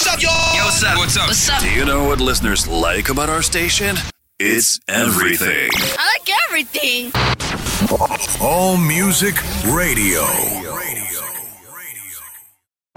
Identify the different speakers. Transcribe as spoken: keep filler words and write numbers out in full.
Speaker 1: up, y'all?
Speaker 2: Yo, what's up? What's up?
Speaker 3: What's up?
Speaker 4: Do you know what listeners like about our station? It's everything.
Speaker 3: I like everything.
Speaker 5: All Music Radio.